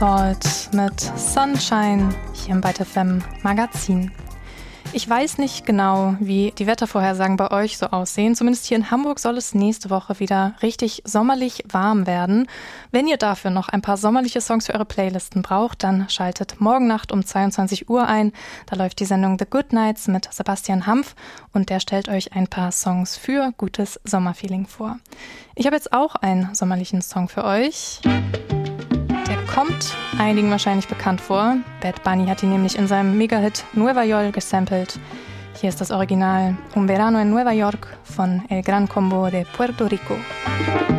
Salt mit Sunshine hier im Byte FM Magazin. Ich weiß nicht genau, wie die Wettervorhersagen bei euch so aussehen. Zumindest hier in Hamburg soll es nächste Woche wieder richtig sommerlich warm werden. Wenn ihr dafür noch ein paar sommerliche Songs für eure Playlisten braucht, dann schaltet morgen Nacht um 22 Uhr ein. Da läuft die Sendung The Good Nights mit Sebastian Hampf und der stellt euch ein paar Songs für gutes Sommerfeeling vor. Ich habe jetzt auch einen sommerlichen Song für euch. Der kommt einigen wahrscheinlich bekannt vor. Bad Bunny hat ihn nämlich in seinem Mega-Hit Nueva York gesampelt. Hier ist das Original Un Verano en Nueva York von El Gran Combo de Puerto Rico.